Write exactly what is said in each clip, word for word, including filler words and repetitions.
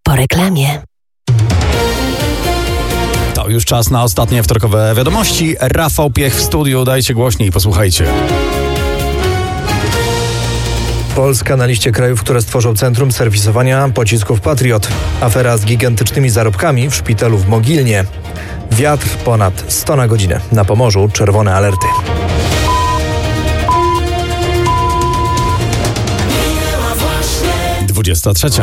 Po reklamie. To już czas na ostatnie wtorkowe wiadomości. Rafał Piech w studiu. Dajcie głośniej, posłuchajcie. Polska na liście krajów, które stworzą centrum serwisowania pocisków Patriot. Afera z gigantycznymi zarobkami w szpitalu w Mogilnie. Wiatr ponad sto na godzinę. Na Pomorzu czerwone alerty. dwudziesta trzecia.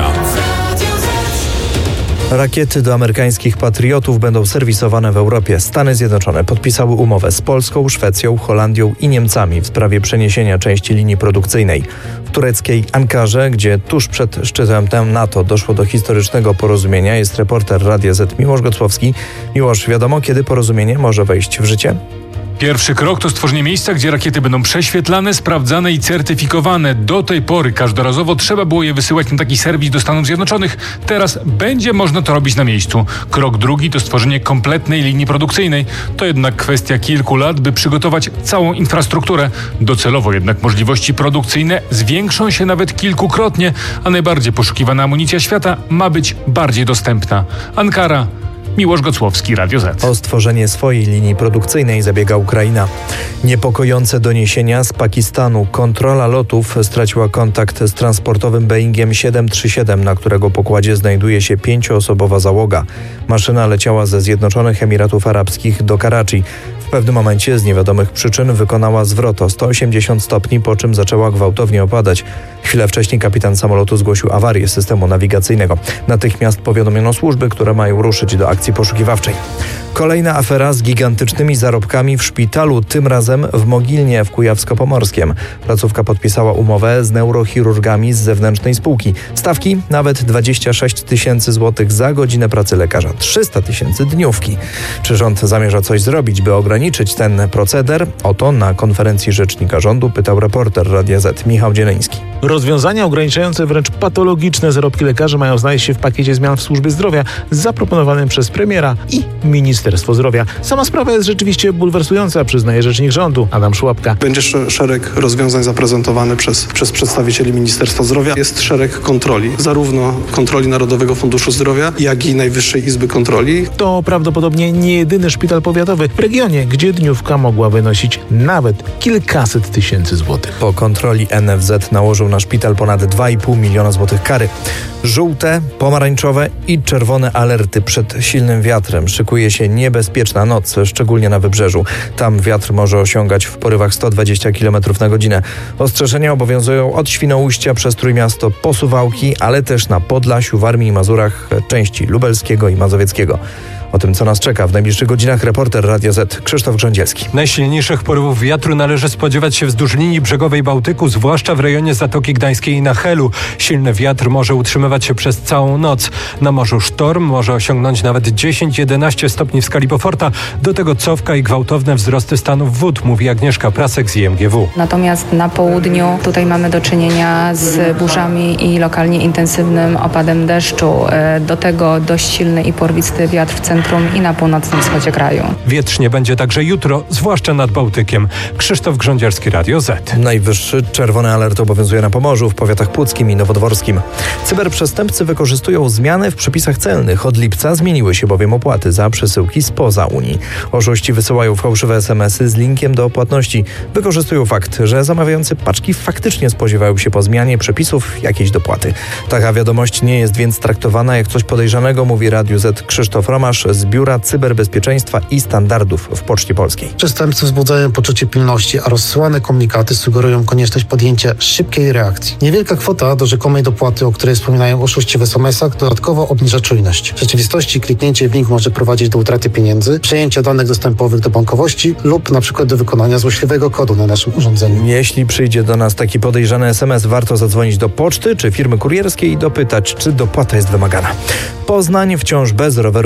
Rakiety do amerykańskich Patriotów będą serwisowane w Europie. Stany Zjednoczone podpisały umowę z Polską, Szwecją, Holandią i Niemcami w sprawie przeniesienia części linii produkcyjnej. W tureckiej Ankarze, gdzie tuż przed szczytem NATO doszło do historycznego porozumienia, jest reporter Radia Z Miłosz Gocłowski. Miłosz, wiadomo, kiedy porozumienie może wejść w życie? Pierwszy krok to stworzenie miejsca, gdzie rakiety będą prześwietlane, sprawdzane i certyfikowane. Do tej pory każdorazowo trzeba było je wysyłać na taki serwis do Stanów Zjednoczonych. Teraz będzie można to robić na miejscu. Krok drugi to stworzenie kompletnej linii produkcyjnej. To jednak kwestia kilku lat, by przygotować całą infrastrukturę. Docelowo jednak możliwości produkcyjne zwiększą się nawet kilkukrotnie, a najbardziej poszukiwana amunicja świata ma być bardziej dostępna. Ankara. Miłosz Gocłowski, Radio Z. O stworzenie swojej linii produkcyjnej zabiega Ukraina. Niepokojące doniesienia z Pakistanu. Kontrola lotów straciła kontakt z transportowym Boeingiem siedem trzy siedem, na którego pokładzie znajduje się pięcioosobowa załoga. Maszyna leciała ze Zjednoczonych Emiratów Arabskich do Karachi. W pewnym momencie z niewiadomych przyczyn wykonała zwrot o sto osiemdziesiąt stopni, po czym zaczęła gwałtownie opadać. Chwilę wcześniej kapitan samolotu zgłosił awarię systemu nawigacyjnego. Natychmiast powiadomiono służby, które mają ruszyć do akcji poszukiwawczej. Kolejna afera z gigantycznymi zarobkami w szpitalu, tym razem w Mogilnie w Kujawsko-Pomorskiem. Placówka podpisała umowę z neurochirurgami z zewnętrznej spółki. Stawki nawet dwadzieścia sześć tysięcy złotych za godzinę pracy lekarza, trzysta tysięcy dniówki. Czy rząd zamierza coś zrobić, by ograniczyć ten proceder? O to na konferencji rzecznika rządu pytał reporter Radia Z Michał Dzieleński. Rozwiązania ograniczające wręcz patologiczne zarobki lekarzy mają znaleźć się w pakiecie zmian w służbie zdrowia zaproponowanym przez premiera i Ministerstwo Zdrowia. Sama sprawa jest rzeczywiście bulwersująca, przyznaje rzecznik rządu Adam Szłapka. Będzie szereg rozwiązań zaprezentowanych przez, przez przedstawicieli Ministerstwa Zdrowia. Jest szereg kontroli, zarówno kontroli Narodowego Funduszu Zdrowia, jak i Najwyższej Izby Kontroli. To prawdopodobnie nie jedyny szpital powiatowy w regionie, gdzie dniówka mogła wynosić nawet kilkaset tysięcy złotych. Po kontroli N F Z nałożył na szpital ponad dwa i pół miliona złotych kary. Żółte, pomarańczowe i czerwone alerty przed silnym wiatrem. Szykuje się niebezpieczna noc, szczególnie na wybrzeżu. Tam wiatr może osiągać w porywach sto dwadzieścia kilometrów na godzinę. Ostrzeżenia obowiązują od Świnoujścia przez Trójmiasto po Suwałki, ale też na Podlasiu, Warmii i Mazurach, części lubelskiego i mazowieckiego. O tym, co nas czeka w najbliższych godzinach, reporter Radia Z Krzysztof Grządzielski. Najsilniejszych porywów wiatru należy spodziewać się wzdłuż linii brzegowej Bałtyku, zwłaszcza w rejonie Zatoki Gdańskiej i na Helu. Silny wiatr może utrzymywać się przez całą noc. Na morzu sztorm może osiągnąć nawet dziesięć jedenaście stopni w skali Beauforta. Do tego cofka i gwałtowne wzrosty stanów wód, mówi Agnieszka Prasek z I M G W. Natomiast na południu tutaj mamy do czynienia z burzami i lokalnie intensywnym opadem deszczu. Do tego dość silny i porwisty wiatr w centrum i na północnym wschodzie kraju. Wietrznie będzie także jutro, zwłaszcza nad Bałtykiem. Krzysztof Grządzielski, Radio Z. Najwyższy czerwony alert obowiązuje na Pomorzu, w powiatach puckim i nowodworskim. Cyberprzestępcy wykorzystują zmiany w przepisach celnych. Od lipca zmieniły się bowiem opłaty za przesyłki spoza Unii. Oszuści wysyłają fałszywe es em esy z linkiem do płatności. Wykorzystują fakt, że zamawiający paczki faktycznie spodziewają się po zmianie przepisów jakiejś dopłaty. Taka wiadomość nie jest więc traktowana jak coś podejrzanego, mówi Radiu Z Krzysztof Romasz z Biura Cyberbezpieczeństwa i Standardów w Poczcie Polskiej. Przestępcy wzbudzają poczucie pilności, a rozsyłane komunikaty sugerują konieczność podjęcia szybkiej reakcji. Niewielka kwota do rzekomej dopłaty, o której wspominają oszuści w es em esach, dodatkowo obniża czujność. W rzeczywistości kliknięcie w link może prowadzić do utraty pieniędzy, przejęcia danych dostępowych do bankowości lub na przykład do wykonania złośliwego kodu na naszym urządzeniu. Jeśli przyjdzie do nas taki podejrzany es em es, warto zadzwonić do poczty czy firmy kurierskiej i dopytać, czy dopłata jest wymagana. Poznań wciąż bez roweru miejskiego.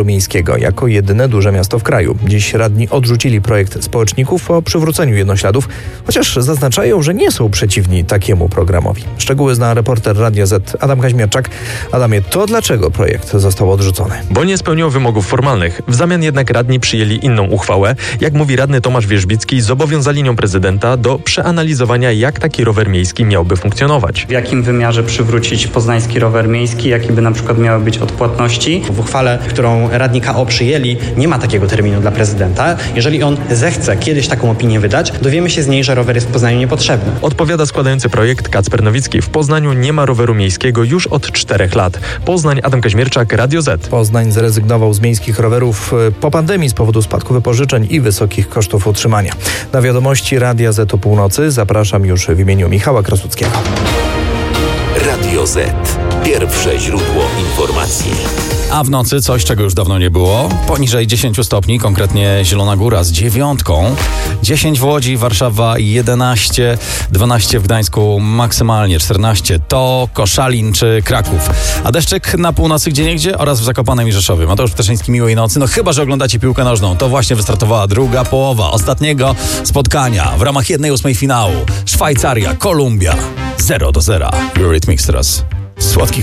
Gdańskiego jako jedyne duże miasto w kraju. Dziś radni odrzucili projekt społeczników o przywróceniu jednośladów, chociaż zaznaczają, że nie są przeciwni takiemu programowi. Szczegóły zna reporter Radia Z Adam Kaźmierczak. Adamie, to dlaczego projekt został odrzucony? Bo nie spełniał wymogów formalnych. W zamian jednak radni przyjęli inną uchwałę. Jak mówi radny Tomasz Wierzbicki, zobowiązali nią prezydenta do przeanalizowania, jak taki rower miejski miałby funkcjonować. W jakim wymiarze przywrócić poznański rower miejski, jakie by na przykład miały być odpłatności. W uchwale, którą radni K O przyjęli, nie ma takiego terminu dla prezydenta. Jeżeli on zechce kiedyś taką opinię wydać, dowiemy się z niej, że rower jest w Poznaniu niepotrzebny. Odpowiada składający projekt Kacper Nowicki. W Poznaniu nie ma roweru miejskiego już od czterech lat. Poznań, Adam Kaźmierczak, Radio Z. Poznań zrezygnował z miejskich rowerów po pandemii z powodu spadku wypożyczeń i wysokich kosztów utrzymania. Na wiadomości Radia Z o północy zapraszam już w imieniu Michała Krasuckiego. Radio Z. Pierwsze źródło informacji. A w nocy coś, czego już dawno nie było. Poniżej dziesięć stopni, konkretnie Zielona Góra z dziewiątką. dziesięć w Łodzi, Warszawa jedenaście, dwanaście w Gdańsku, maksymalnie czternaście to Koszalin czy Kraków. A deszczyk na północy gdzieniegdzie oraz w Zakopanem i Rzeszowie. Mateusz Ptaszyński, miłej nocy. No chyba, że oglądacie piłkę nożną. To właśnie wystartowała druga połowa ostatniego spotkania w ramach jednej ósmej finału. Szwajcaria, Kolumbia zero do zera. Eurythmics teraz. Słodkich